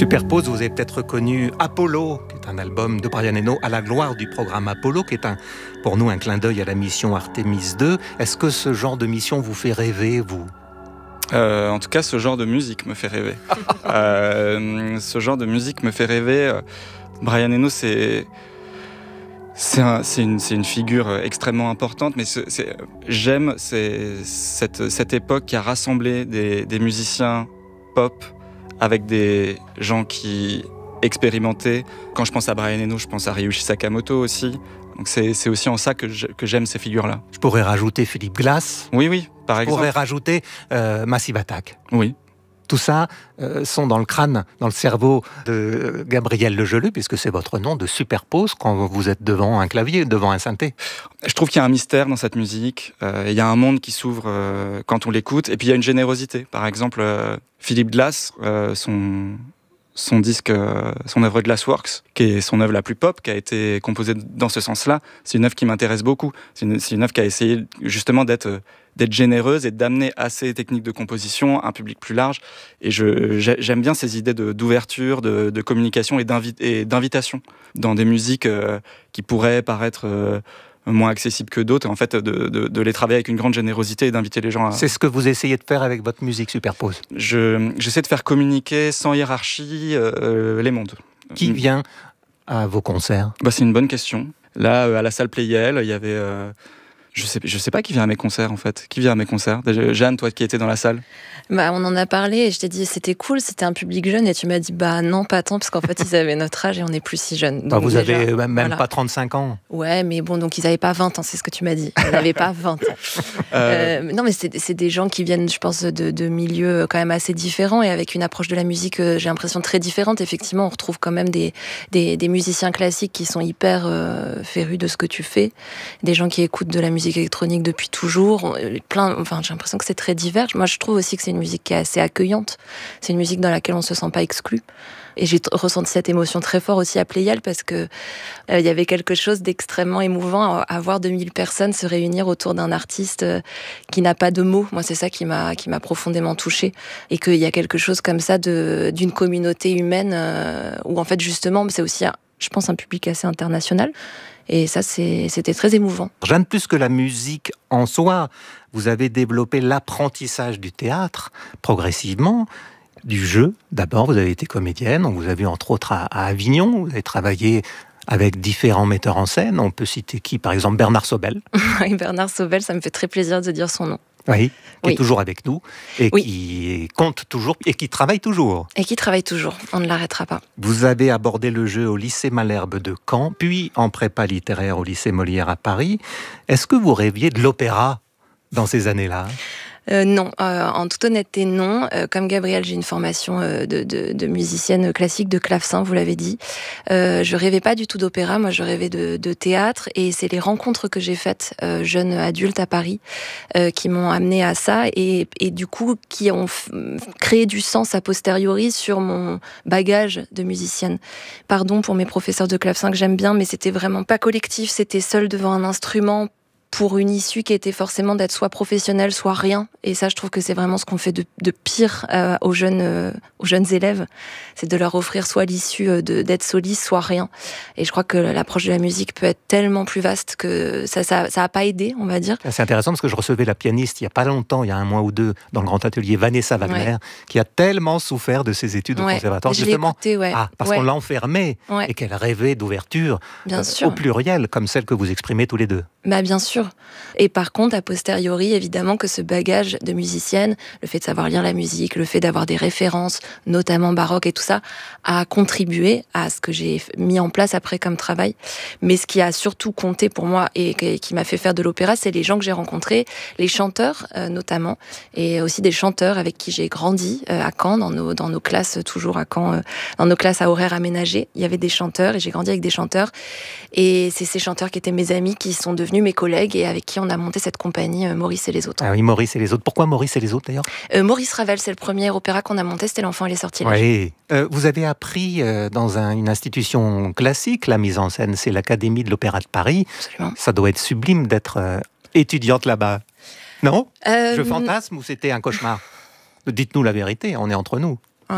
Superpose, vous avez peut-être reconnu Apollo, qui est un album de Brian Eno à la gloire du programme Apollo, qui est pour nous un clin d'œil à la mission Artemis 2. Est-ce que ce genre de mission vous fait rêver, vous ? En tout cas, ce genre de musique me fait rêver. Ce genre de musique me fait rêver. Brian Eno, c'est une figure extrêmement importante, mais j'aime cette époque qui a rassemblé des musiciens pop avec des gens qui expérimentaient. Quand je pense à Brian Eno, je pense à Ryuichi Sakamoto aussi. Donc c'est aussi en ça que j'aime ces figures-là. Je pourrais rajouter Philip Glass. Oui, par exemple. Je pourrais rajouter Massive Attack. Oui. Tout ça sont dans le crâne, dans le cerveau de Gabriel Legeleu, puisque c'est votre nom de Superpose quand vous êtes devant un clavier, devant un synthé. Je trouve qu'il y a un mystère dans cette musique. Il y a un monde qui s'ouvre quand on l'écoute. Et puis il y a une générosité. Par exemple, Philip Glass, son disque, son œuvre Glassworks, qui est son œuvre la plus pop, qui a été composée dans ce sens-là, c'est une œuvre qui m'intéresse beaucoup. C'est une œuvre qui a essayé justement d'être généreuse et d'amener à ces techniques de composition un public plus large. Et j'aime bien ces idées d'ouverture, de communication et d'invitation dans des musiques qui pourraient paraître moins accessibles que d'autres, et en fait de les travailler avec une grande générosité et d'inviter les gens à... C'est ce que vous essayez de faire avec votre musique Superpose. J'essaie de faire communiquer sans hiérarchie les mondes. Qui vient à vos concerts ? C'est une bonne question. Là, à la salle Playel, il y avait... Je sais pas qui vient à mes concerts, en fait. Qui vient à mes concerts ? Jeanne, toi qui étais dans la salle ? On en a parlé et je t'ai dit c'était cool, c'était un public jeune, et tu m'as dit non, pas tant, parce qu'en fait ils avaient notre âge et on n'est plus si jeunes. Donc vous avez même pas 35 ans. Ouais, mais bon, donc ils n'avaient pas 20 ans, c'est ce que tu m'as dit. Ils n'avaient pas 20 ans. Non, mais c'est des gens qui viennent, je pense, de milieux quand même assez différents et avec une approche de la musique, j'ai l'impression, très différente. Effectivement, on retrouve quand même des musiciens classiques qui sont hyper férus de ce que tu fais, des gens qui écoutent de la musique électronique depuis toujours, j'ai l'impression que c'est très divers. Moi, je trouve aussi que c'est une musique qui est assez accueillante. C'est une musique dans laquelle on ne se sent pas exclu. Et j'ai ressenti cette émotion très fort aussi à Playel parce que il y avait quelque chose d'extrêmement émouvant à voir 2000 personnes se réunir autour d'un artiste qui n'a pas de mots. Moi, c'est ça qui m'a profondément touchée. Et qu'il y a quelque chose comme ça d'une communauté humaine où en fait, justement, c'est aussi, je pense, un public assez international. Et ça, c'était très émouvant. Jeanne, plus que la musique en soi, vous avez développé l'apprentissage du théâtre progressivement, du jeu. D'abord, vous avez été comédienne, on vous a vu entre autres à Avignon, vous avez travaillé avec différents metteurs en scène. On peut citer qui ? Par exemple, Bernard Sobel. Oui, Bernard Sobel, ça me fait très plaisir de dire son nom. Oui, qui est toujours avec nous et qui compte toujours et qui travaille toujours. Et qui travaille toujours, on ne l'arrêtera pas. Vous avez abordé le jeu au lycée Malherbe de Caen, puis en prépa littéraire au lycée Molière à Paris. Est-ce que vous rêviez de l'opéra dans ces années-là ? Non, en toute honnêteté, non. Comme Gabrielle, j'ai une formation de musicienne classique, de clavecin, vous l'avez dit. Je rêvais pas du tout d'opéra, moi je rêvais de théâtre, et c'est les rencontres que j'ai faites, jeune adulte à Paris, qui m'ont amenée à ça, et du coup, qui ont créé du sens a posteriori sur mon bagage de musicienne. Pardon pour mes professeurs de clavecin que j'aime bien, mais c'était vraiment pas collectif, c'était seul devant un instrument, pour une issue qui était forcément d'être soit professionnelle, soit rien. Et ça, je trouve que c'est vraiment ce qu'on fait de pire aux jeunes élèves. C'est de leur offrir soit l'issue d'être soliste, soit rien. Et je crois que l'approche de la musique peut être tellement plus vaste que ça a pas aidé, on va dire. C'est intéressant parce que je recevais la pianiste il y a pas longtemps, il y a un mois ou deux, dans le grand atelier, Vanessa Wagner, qui a tellement souffert de ses études au conservatoire, justement, parce qu'on l'a enfermée et qu'elle rêvait d'ouverture au pluriel, comme celle que vous exprimez tous les deux. Bien sûr. Et par contre, a posteriori, évidemment que ce bagage de musicienne, le fait de savoir lire la musique, le fait d'avoir des références, notamment baroques et tout ça, a contribué à ce que j'ai mis en place après comme travail. Mais ce qui a surtout compté pour moi et qui m'a fait faire de l'opéra, c'est les gens que j'ai rencontrés, les chanteurs notamment, et aussi des chanteurs avec qui j'ai grandi à Caen, dans nos classes, toujours à Caen, dans nos classes à horaires aménagés. Il y avait des chanteurs et j'ai grandi avec des chanteurs. Et c'est ces chanteurs qui étaient mes amis qui sont devenus mes collègues et avec qui on a monté cette compagnie Maurice et les autres. Ah oui, Maurice et les autres. Pourquoi Maurice et les autres d'ailleurs ? Maurice Ravel, c'est le premier opéra qu'on a monté, c'était L'Enfant et les Sortilèges. Oui. Vous avez appris dans une institution classique la mise en scène, c'est l'Académie de l'Opéra de Paris. Absolument. Ça doit être sublime d'être étudiante là-bas. Non ? Je fantasme ou c'était un cauchemar ? Dites-nous la vérité, on est entre nous. Ouais.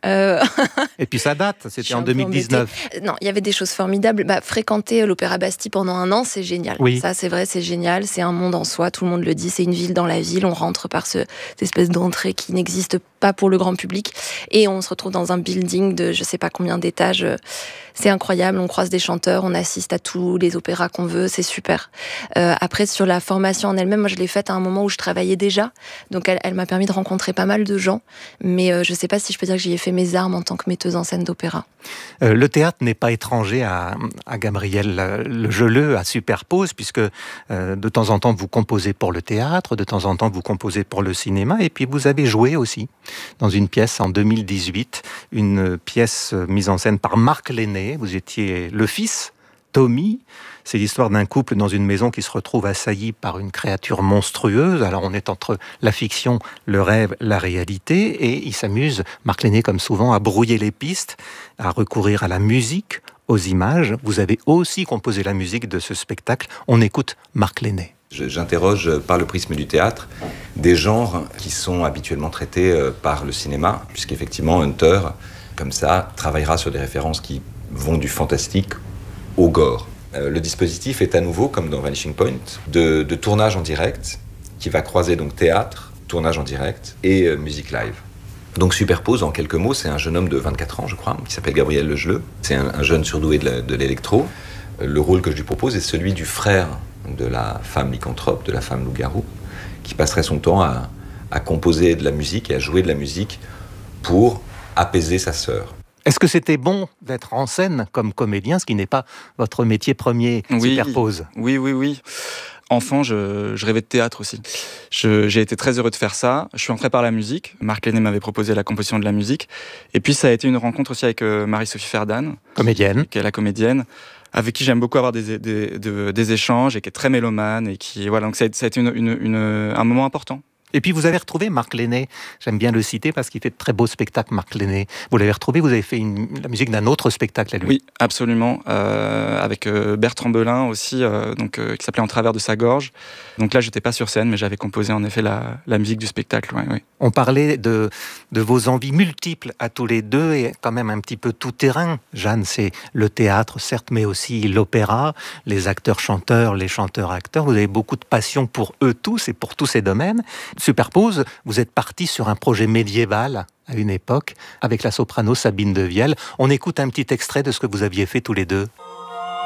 Et puis ça date, c'était en 2019. Non, il y avait des choses formidables. Fréquenter l'Opéra Bastille pendant un an, c'est génial. Oui. Ça, c'est vrai, c'est génial. C'est un monde en soi, tout le monde le dit. C'est une ville dans la ville. On rentre par cette espèce d'entrée qui n'existe pas pour le grand public. Et on se retrouve dans un building de je sais pas combien d'étages. C'est incroyable. On croise des chanteurs, on assiste à tous les opéras qu'on veut. C'est super. Après, sur la formation en elle-même, moi, je l'ai faite à un moment où je travaillais déjà. Donc, elle m'a permis de rencontrer pas mal de gens. Mais je sais pas si je peux dire que j'y ai fait mes armes en tant que metteuse en scène d'opéra. Le théâtre n'est pas étranger à Gabriel Lejeleux, à Superpose, puisque de temps en temps vous composez pour le théâtre, de temps en temps vous composez pour le cinéma, et puis vous avez joué aussi dans une pièce en 2018, une pièce mise en scène par Marc Lenné. Vous étiez le fils, Tommy. C'est l'histoire d'un couple dans une maison qui se retrouve assailli par une créature monstrueuse. Alors on est entre la fiction, le rêve, la réalité, et il s'amuse, Marc Lenné comme souvent, à brouiller les pistes, à recourir à la musique, aux images. Vous avez aussi composé la musique de ce spectacle. On écoute Marc Lenné. J'interroge par le prisme du théâtre des genres qui sont habituellement traités par le cinéma, puisqu'effectivement Hunter, comme ça, travaillera sur des références qui vont du fantastique au gore. Le dispositif est à nouveau, comme dans Vanishing Point, de tournage en direct, qui va croiser donc théâtre, tournage en direct et musique live. Donc Superpose, en quelques mots, c'est un jeune homme de 24 ans, je crois, qui s'appelle Gabriel Lejeleux. C'est un jeune surdoué de l'électro. Le rôle que je lui propose est celui du frère de la femme lycanthrope, de la femme loup-garou, qui passerait son temps à composer de la musique et à jouer de la musique pour apaiser sa sœur. Est-ce que c'était bon d'être en scène comme comédien, ce qui n'est pas votre métier premier, Superpose ? Oui. Enfant, je rêvais de théâtre aussi. J'ai été très heureux de faire ça. Je suis entré par la musique. Marc Lenné m'avait proposé la composition de la musique. Et puis, ça a été une rencontre aussi avec Marie-Sophie Ferdan. Comédienne. Qui est la comédienne, avec qui j'aime beaucoup avoir des échanges et qui est très mélomane. Et qui, voilà, donc ça a été un moment important. Et puis vous avez retrouvé Marc Lenné, j'aime bien le citer parce qu'il fait de très beaux spectacles, Marc Lenné. Vous l'avez retrouvé, vous avez fait la musique d'un autre spectacle à lui. Oui, absolument, avec Bertrand Belin aussi, qui s'appelait En travers de sa gorge. Donc là, je n'étais pas sur scène, mais j'avais composé en effet la musique du spectacle. Oui. On parlait de vos envies multiples à tous les deux et quand même un petit peu tout terrain. Jeanne, c'est le théâtre, certes, mais aussi l'opéra, les acteurs-chanteurs, les chanteurs-acteurs. Vous avez beaucoup de passion pour eux tous et pour tous ces domaines. Superpose, vous êtes parti sur un projet médiéval à une époque avec la soprano Sabine Devielle. On écoute un petit extrait de ce que vous aviez fait tous les deux.